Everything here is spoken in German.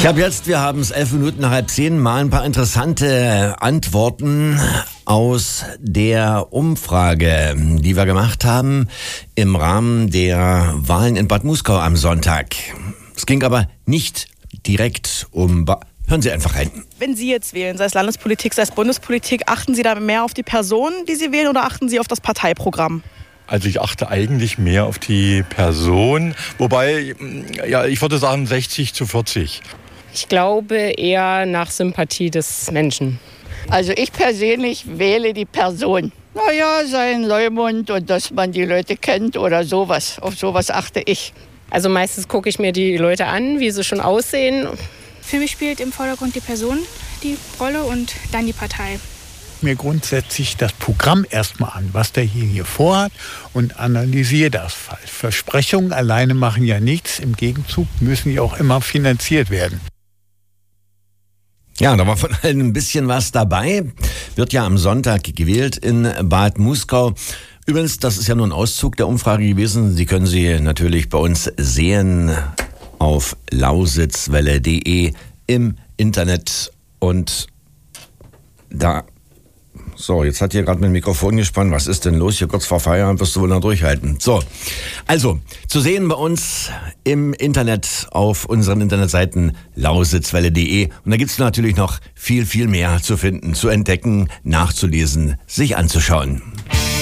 Ich habe jetzt, wir haben es 9:11, mal ein paar interessante Antworten aus der Umfrage, die wir gemacht haben im Rahmen der Wahlen in Bad Muskau am Sonntag. Es ging aber nicht direkt um... Hören Sie einfach rein. Wenn Sie jetzt wählen, sei es Landespolitik, sei es Bundespolitik, achten Sie da mehr auf die Person, die Sie wählen, oder achten Sie auf das Parteiprogramm? Also ich achte eigentlich mehr auf die Person, wobei, ja, ich würde sagen 60-40. Ich glaube eher nach Sympathie des Menschen. Also ich persönlich wähle die Person. Naja, sein Leumund und dass man die Leute kennt oder sowas. Auf sowas achte ich. Also meistens gucke ich mir die Leute an, wie sie schon aussehen. Für mich spielt im Vordergrund die Person die Rolle und dann die Partei. Mir grundsätzlich das Programm erstmal an, was der hier vorhat, und analysiere das. Versprechungen alleine machen ja nichts. Im Gegenzug müssen die auch immer finanziert werden. Ja, da war von allen ein bisschen was dabei. Wird ja am Sonntag gewählt in Bad Muskau. Übrigens, das ist ja nur ein Auszug der Umfrage gewesen. Sie können sie natürlich bei uns sehen auf lausitzwelle.de im Internet. Und da... So, jetzt hat hier gerade mein Mikrofon gespannt. Was ist denn los? Hier kurz vor Feierabend wirst du wohl noch durchhalten. So, also, zu sehen bei uns im Internet auf unseren Internetseiten lausitzwelle.de. Und da gibt's natürlich noch viel, viel mehr zu finden, zu entdecken, nachzulesen, sich anzuschauen.